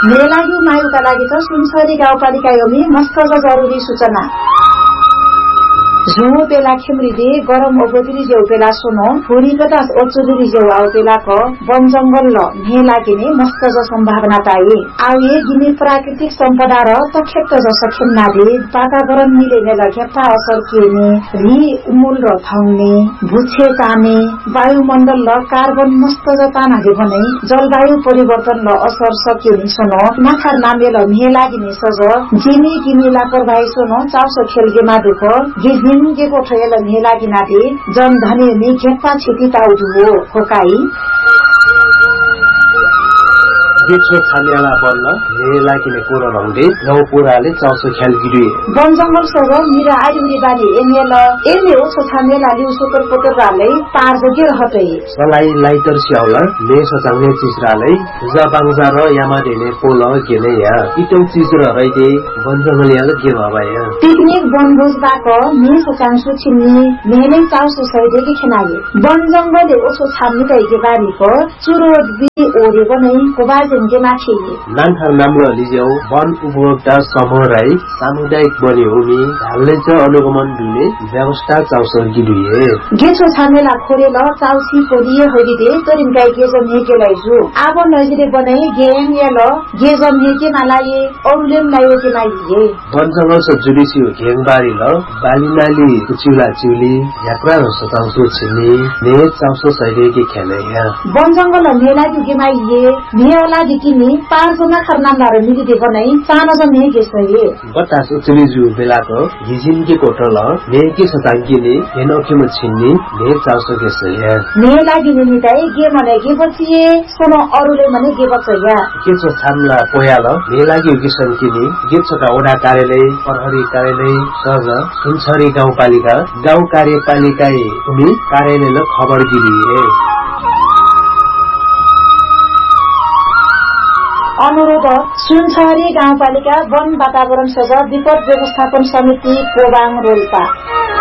मेलाग्यू मायुका लागि त सुनसरी गाउँपालिका योमी मस्त जरुरी सूचना झुमो पेला खेमरीदे गरम ओगोतिरी जेउ पेला सोनो फुरी पटास ओचुरी जेउ आउ पेला क वन जंगल ल मेला किने मस्त ज संभावना ताई आउए गिने प्राकृतिक सम्पदा र तखेत ज सखेन्ना दे वातावरण मिलेने लग्यापा असर किने रि उमुल र थंगने भुछे ताने वायुमण्डल ल कार्बन मस्त ज ताना दे भने जलवायु परिवर्तन ल असर सकिने सोनो नाखार नामे ल मेला गिने सज जिमी गिने लापरवाही सोनो चाउसो खेलगे मा दुख गिजनी गेको ठयल मेला गिनादे जन धने नि खेप्पा छिति ताउदु हो काई गेछो छानेला बन्न मेला किने कोरो रंगले गाउँ पुराले चाउसो ख्याल गिरिए वन जंगल सग मिरा आइरी बानी एने ओछो छानेला लिउ सोतर पोतर रालै पार बगे रहतै सलाई लाइटर स्याउला ले सचाउने चिसरालै जबाङजा र यामा देने पोल गेले या इटौ चिज र रैदे वन जंगल याले के भबाया पिकनिक बनभोज बाक ने सचाङसु छिन्नी मेले चाउसो सैदे के खनाले वन जंगलले ओछो छान्ने तैके बारी को चुरो बि ओरे बनै कोबाज नानथार नाम्लो लिजेउ वन उपभोक्ता समूह राई सामुदायिक बने हुने ढाल्ने च अनुगमन दिने व्यवस्था चाउसर गिरिए गेछो छानेला खोरेल चाउसी कोरिए होइदे तरिन गाई गेजम हेके लाइजु आब नजिरे बनाइ गेम याल गेजम हेके मालाये औलेम लायो के माइए वन जंगल स जुडिसी घेङबारी ल बालिनाली चिउला चिउली यात्रा र सताउसो छिने ने चाउसो सैदे के खेले या वन जंगल मेला के माइए मेला किने पाँचजना खरनामदार मिलिदे बनाइ सानो मेके सही बतास उचलिजु बेलाको हिजिनके कोटल मेके सताङ्किने हेनोकेम छिन्ने ने चाउसो के सही ने लागिने निताई गे मने गे बचिए सोनो अरुले मने गे बचया केचो छामला पोयाल ने लागि किसन किने गेचोका ओडा कार्यालय प्रहरी कार्यालय सज सुनसरी गाउँपालिका गाउँ कार्यपालिका उमी कार्यालयले खबर गिरिए अनुरोध सुनसरी गाउँपालिका वन वातावरण सज विपद व्यवस्थापन समिति कोबाङ रोल्पा